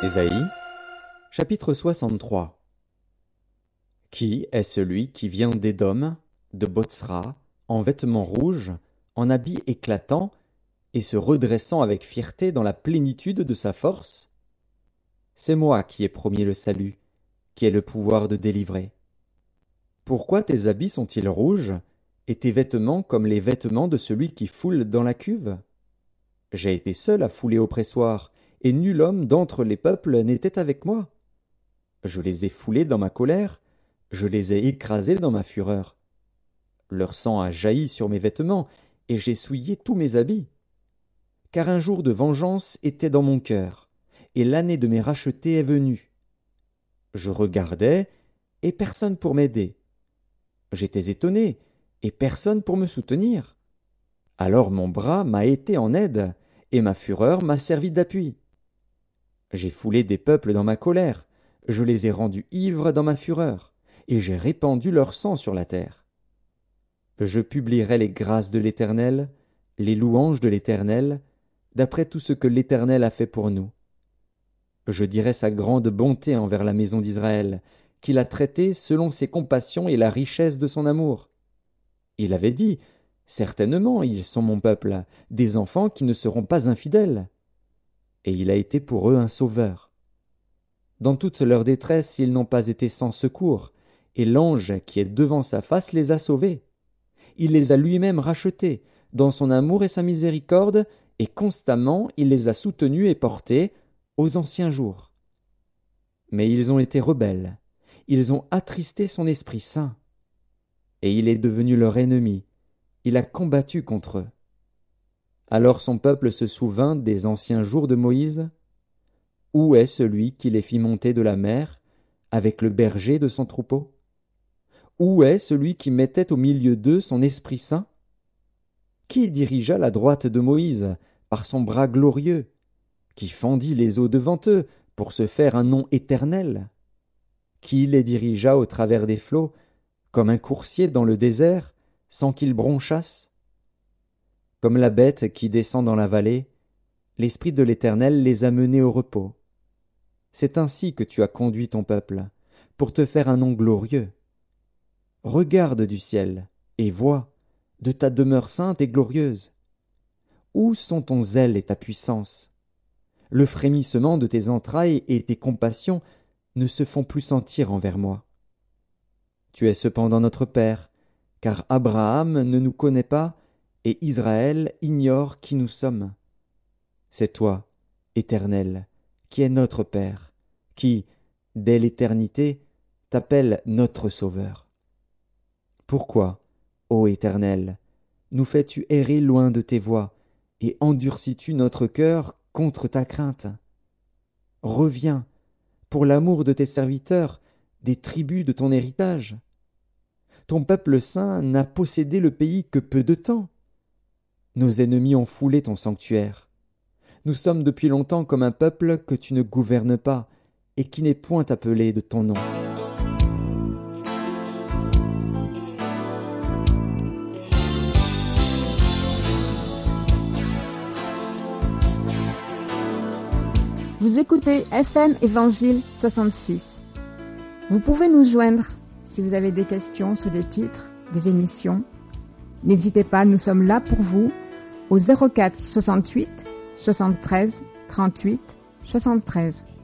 Ésaïe, chapitre 63. Qui est celui qui vient d'Édom, de Botsra, en vêtements rouges, en habits éclatants, et se redressant avec fierté dans la plénitude de sa force? C'est moi qui ai promis le salut, qui ai le pouvoir de délivrer. Pourquoi tes habits sont-ils rouges, et tes vêtements comme les vêtements de celui qui foule dans la cuve? J'ai été seul à fouler au pressoir, et nul homme d'entre les peuples n'était avec moi. Je les ai foulés dans ma colère, je les ai écrasés dans ma fureur. Leur sang a jailli sur mes vêtements, et j'ai souillé tous mes habits. Car un jour de vengeance était dans mon cœur, et l'année de mes rachetés est venue. Je regardais, et personne pour m'aider. J'étais étonné, et personne pour me soutenir. Alors mon bras m'a été en aide, et ma fureur m'a servi d'appui. J'ai foulé des peuples dans ma colère, je les ai rendus ivres dans ma fureur, et j'ai répandu leur sang sur la terre. Je publierai les grâces de l'Éternel, les louanges de l'Éternel, d'après tout ce que l'Éternel a fait pour nous. Je dirai sa grande bonté envers la maison d'Israël, qu'il a traitée selon ses compassions et la richesse de son amour. Il avait dit, « Certainement, ils sont mon peuple, des enfants qui ne seront pas infidèles. » Et il a été pour eux un sauveur. Dans toute leur détresse, ils n'ont pas été sans secours, et l'ange qui est devant sa face les a sauvés. Il les a lui-même rachetés, dans son amour et sa miséricorde, et constamment il les a soutenus et portés aux anciens jours. Mais ils ont été rebelles, ils ont attristé son Esprit Saint. Et il est devenu leur ennemi, il a combattu contre eux. Alors son peuple se souvint des anciens jours de Moïse. Où est celui qui les fit monter de la mer, avec le berger de son troupeau? Où est celui qui mettait au milieu d'eux son Esprit Saint? Qui dirigea la droite de Moïse par son bras glorieux, qui fendit les eaux devant eux pour se faire un nom éternel? Qui les dirigea au travers des flots, comme un coursier dans le désert, sans qu'ils bronchassent? Comme la bête qui descend dans la vallée, l'Esprit de l'Éternel les a menés au repos. C'est ainsi que tu as conduit ton peuple, pour te faire un nom glorieux. Regarde du ciel, et vois, de ta demeure sainte et glorieuse. Où sont ton zèle et ta puissance? Le frémissement de tes entrailles et tes compassions ne se font plus sentir envers moi. Tu es cependant notre Père, car Abraham ne nous connaît pas, et Israël ignore qui nous sommes. C'est toi, Éternel, qui es notre Père, qui, dès l'éternité, t'appelle notre Sauveur. Pourquoi, ô Éternel, nous fais-tu errer loin de tes voies, et endurcis-tu notre cœur contre ta crainte? Reviens, pour l'amour de tes serviteurs, des tribus de ton héritage. Ton peuple saint n'a possédé le pays que peu de temps. Nos ennemis ont foulé ton sanctuaire. Nous sommes depuis longtemps comme un peuple que tu ne gouvernes pas, et qui n'est point appelé de ton nom. Vous écoutez FM Évangile 66. Vous pouvez nous joindre si vous avez des questions sur des titres, des émissions. N'hésitez pas, nous sommes là pour vous au 04 68 73 38 73.